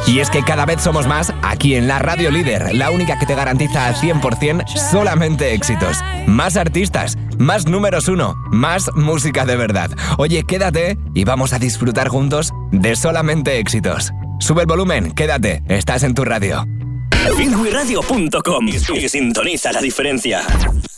Y es que cada vez somos más aquí en la Radio Líder, la única que te garantiza al 100% solamente éxitos. Más artistas, más números 1, más música de verdad. Oye, quédate y vamos a disfrutar juntos de solamente éxitos. Sube el volumen, quédate, estás en tu radio. Feedwayradio.com y sintoniza la diferencia.